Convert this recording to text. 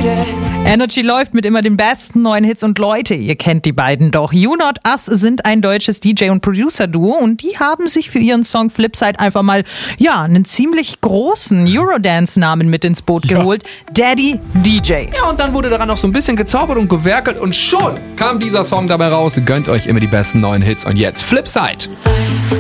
Energy läuft mit immer den besten neuen Hits und Leute, ihr kennt die beiden doch. You Not Us sind ein deutsches DJ- und Producer-Duo und die haben sich für ihren Song Flipside einfach mal, einen ziemlich großen Eurodance-Namen mit ins Boot geholt. Daddy DJ. Ja, und dann wurde daran noch so ein bisschen gezaubert und gewerkelt und schon kam dieser Song dabei raus. Gönnt euch immer die besten neuen Hits und jetzt Flipside.